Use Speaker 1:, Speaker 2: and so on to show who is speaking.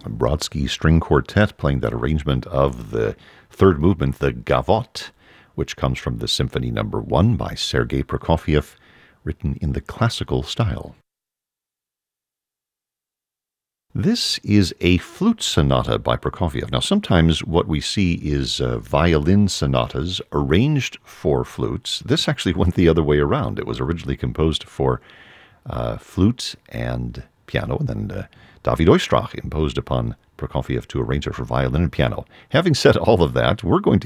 Speaker 1: Brodsky String Quartet playing that arrangement of the third movement, the Gavotte, which comes from the Symphony No. 1 by Sergei Prokofiev, written in the classical style. This is a flute sonata by Prokofiev. Now, sometimes what we see is violin sonatas arranged for flutes. This actually went the other way around. It was originally composed for flute and piano, and then David Oistrakh imposed upon Prokofiev to arrange it for violin and piano. Having said all of that, we're going to